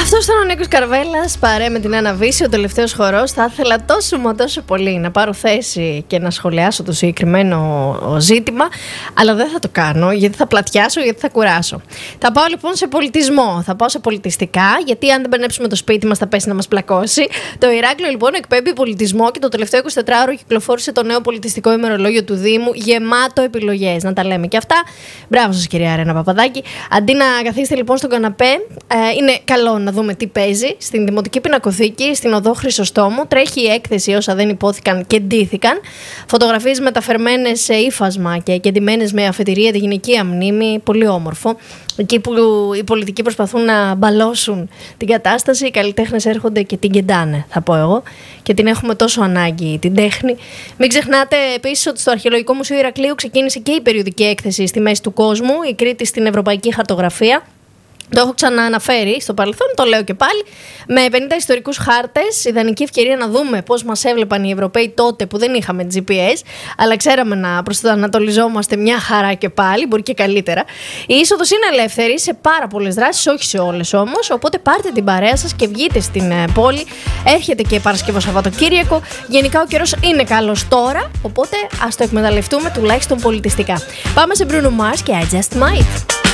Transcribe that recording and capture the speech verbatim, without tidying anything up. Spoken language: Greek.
Αυτό ήταν ο Νίκος Καρβέλας, παρέ με την Άννα Βύση, ο τελευταίος χορός. Θα ήθελα τόσο μα τόσο πολύ να πάρω θέση και να σχολιάσω το συγκεκριμένο ζήτημα, αλλά δεν θα το κάνω γιατί θα πλατιάσω, γιατί θα κουράσω. Θα πάω λοιπόν σε πολιτισμό, θα πάω σε πολιτιστικά, γιατί αν δεν μπερνέψουμε το σπίτι μας θα πέσει να μας πλακώσει. Το Ηράκλειο λοιπόν εκπέμπει πολιτισμό και το τελευταίο εικοσιτετράωρο κυκλοφόρησε το νέο πολιτιστικό ημερολόγιο του Δήμου, γεμάτο επιλογές. Να τα λέμε και αυτά. Μπράβο σας, κυρία Ρένα Παπαδάκη. Αντί να καθίσετε λοιπόν στον καναπέ, ε, είναι καλό να δούμε τι παίζει. Στην Δημοτική Πινακοθήκη, στην οδό Χρυσοστόμου, τρέχει η έκθεση όσα δεν υπόθηκαν και ντύθηκαν. Φωτογραφίες μεταφερμένες σε ύφασμα και κεντυμένες με αφετηρία τη γυναικεία μνήμη. Πολύ όμορφο. Εκεί που οι πολιτικοί προσπαθούν να μπαλώσουν την κατάσταση, οι καλλιτέχνες έρχονται και την κεντάνε, θα πω εγώ. Και την έχουμε τόσο ανάγκη, την τέχνη. Μην ξεχνάτε επίσης ότι στο Αρχαιολογικό Μουσείο Ηρακλείου ξεκίνησε και η περιοδική έκθεση στη μέση του κόσμου, η Κρήτη στην Ευρωπαϊκή Χαρτογραφία. Το έχω ξανααναφέρει στο παρελθόν, το λέω και πάλι. Με πενήντα ιστορικούς χάρτες, ιδανική ευκαιρία να δούμε πώς μας έβλεπαν οι Ευρωπαίοι τότε που δεν είχαμε τζι πι ες, αλλά ξέραμε να προσανατολιζόμαστε μια χαρά και πάλι, μπορεί και καλύτερα. Η είσοδος είναι ελεύθερη σε πάρα πολλές δράσεις, όχι σε όλες όμως. Οπότε πάρτε την παρέα σας και βγείτε στην πόλη. Έρχεται και Παρασκευό Σαββατοκύριακο. Γενικά ο καιρός είναι καλός τώρα, οπότε ας το εκμεταλλευτούμε τουλάχιστον πολιτιστικά. Πάμε σε Bruno Mars και I Just Might.